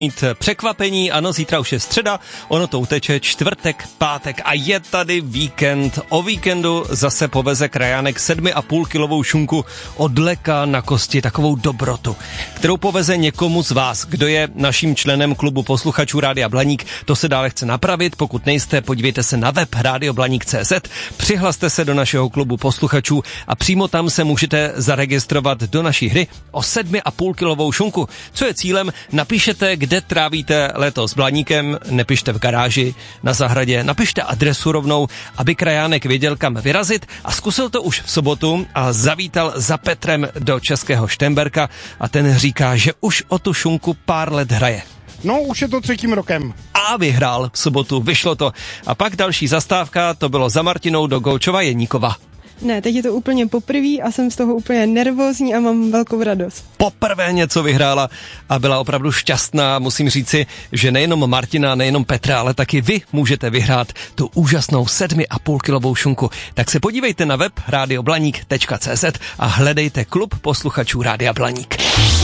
mít překvapení, ano, zítra už je středa, ono to uteče, čtvrtek, pátek a je tady víkend. O víkendu zase poveze krajánek 7,5 kilovou šunku od Leka na kosti, takovou dobrotu, kterou poveze někomu z vás, kdo je naším členem klubu posluchačů Rádia Blaník. To se dále chce napravit, pokud nejste, podívejte se na web radioblanik.cz, přihlaste se do našeho klubu posluchačů a přímo tam se můžete zaregistrovat do naší hry o 7,5 kilovou šunku. Co je cílem? Napíšete, kde trávíte léto s Blaníkem, nepište v garáži, na zahradě, napište adresu rovnou, aby krajánek věděl, kam vyrazit, a zkusil to už v sobotu a zavítal za Petrem do Českého Štemberka a ten říká, že už o tu šunku pár let hraje. No, už je to 3. rokem. A vyhrál v sobotu, vyšlo to. A pak další zastávka, to bylo za Martinou do Golčova Jeníkova. Ne, teď je to úplně poprvé a jsem z toho úplně nervózní a mám velkou radost. Poprvé něco vyhrála a byla opravdu šťastná. Musím říci, že nejenom Martina, nejenom Petra, ale taky vy můžete vyhrát tu úžasnou 7,5 kilovou šunku. Tak se podívejte na web radioblanik.cz a hledejte klub posluchačů Rádia Blaník.